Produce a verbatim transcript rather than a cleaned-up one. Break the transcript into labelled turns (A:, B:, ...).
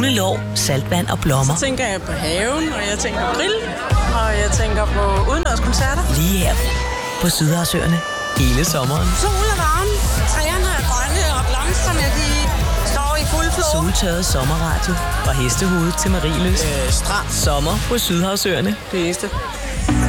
A: brune lår, saltvand og blommer.
B: Så tænker jeg på haven, og jeg tænker på grill, og jeg tænker på udendørskoncerter.
A: Lige her på Sydhavsøerne hele sommeren.
B: Sol og varme, træerne er grønne, og blomsterne de står i fuld flor.
A: Soltørret sommerradio fra Hestehoved til Marieløs.
B: Øh, strand.
A: Sommer på Sydhavsøerne.
B: Det eneste.